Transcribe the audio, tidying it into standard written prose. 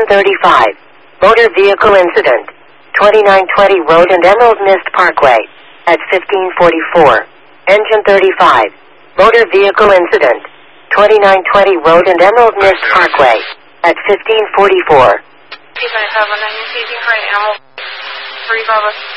35. Motor vehicle incident. 2920 Road and Emerald Mist Parkway. At 1544. Engine 35. Motor vehicle incident. 2920 Road and Emerald Mist Parkway. At 1544. 275 190, Emerald 3 Bravo.